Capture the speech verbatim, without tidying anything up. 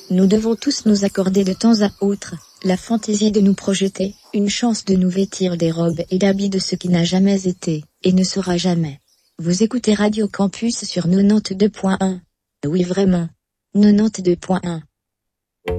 Nous devons tous nous accorder de temps à autre, la fantaisie de nous projeter, une chance de nous vêtir des robes et d'habits de ce qui n'a jamais été, et ne sera jamais. Vous écoutez Radio Campus sur quatre-vingt-deux point un. Oui vraiment. quatre-vingt-deux point un.